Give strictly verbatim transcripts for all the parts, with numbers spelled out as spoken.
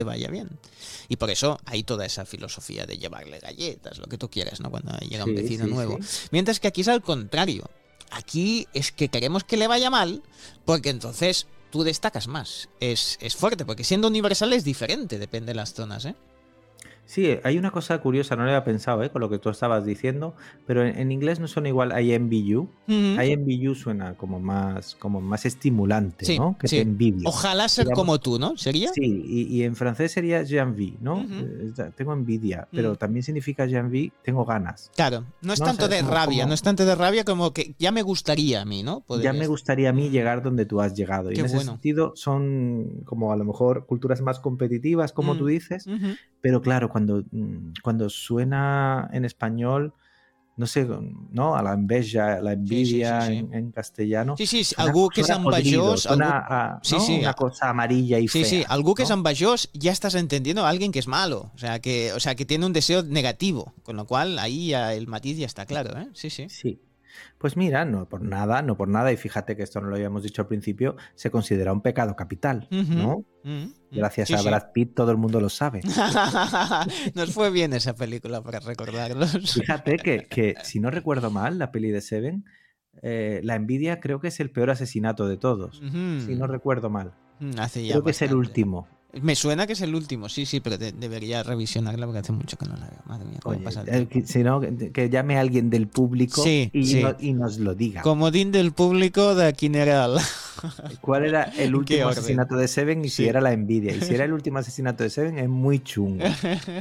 vaya bien. Y por eso hay toda esa filosofía de llevarle galletas, lo que tú quieras, ¿no? Cuando llega un Sí, vecino sí, nuevo. sí. Mientras que aquí es al contrario. Aquí es que queremos que le vaya mal, porque entonces tú destacas más. Es, es fuerte, porque siendo universal es diferente, depende de las zonas, ¿eh? Sí, hay una cosa curiosa, no lo había pensado, ¿eh? Con lo que tú estabas diciendo, pero en, en inglés no suena igual I envy you. Ujú. I envy you suena como más, como más estimulante, Sí, ¿no? Que te sí. envidio. Ojalá ser Digamos, como tú, ¿no? ¿Sería? sí, y, y en francés sería j'envie, ¿no? Ujú. Eh, Tengo envidia, Mm. pero también significa j'envie, tengo ganas, Claro, no es ¿no? O tanto sea, de como, rabia, no como es tanto de rabia como que ya me gustaría a mí, ¿no? ya Podría me ser. gustaría a mí Mm, llegar donde tú has llegado. Y qué en ese bueno. sentido son como a lo mejor culturas más competitivas, como tú Mm, dices, ujú. pero claro, cuando, mm, cuando suena en español, no sé, ¿no? A la enveja, la Sí, sí, sí, envidia sí. en, en castellano, Sí, sí, sí, suena, algú que és suena podrido, envejós, algú... suena a, Sí, ¿no? sí, Una a- cosa amarilla y sí, sí, fea, algú que es ¿no? envejós ya estás entendiendo a alguien que es malo, o sea, que, o sea, que tiene un deseo negativo, con lo cual ahí ya el matiz ya está claro, ¿eh? Sí, sí. Sí. Pues mira, no por nada, no por nada, y fíjate que esto no lo habíamos dicho al principio, se considera un pecado capital, Ujú, ¿no? mm, mm. Gracias Sí, a sí. Brad Pitt todo el mundo lo sabe. Nos fue bien esa película para recordarlos. Fíjate que, que, si no recuerdo mal, la peli de Seven, eh, la envidia creo que es el peor asesinato de todos, si no Ujú. recuerdo mal. Mm, Hace ya Creo que es el bastante. último. Me suena que es el último, sí, sí, pero de- debería revisionarla porque hace mucho que no la veo. Madre mía, cómo Oye, pasa el eh, tiempo. que- si no, que, que llame a alguien del público Sí, y, sí. no- y nos lo diga. Comodín del público de Quineral. ¿Cuál era el ¿En qué último orden? asesinato de Seven y si Sí. era la envidia? Y si era el último asesinato de Seven es muy chungo.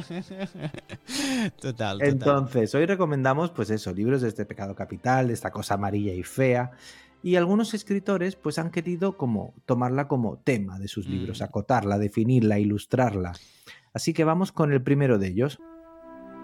Total, total. Entonces, hoy recomendamos, pues eso, libros de este pecado capital, de esta cosa amarilla y fea. Y algunos escritores, pues han querido como tomarla como tema de sus libros, Mm. acotarla, definirla, ilustrarla. Así que vamos con el primero de ellos.